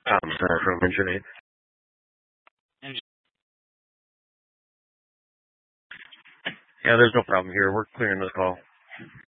From Internet. And Yeah, there's no problem here. We're clearing this call.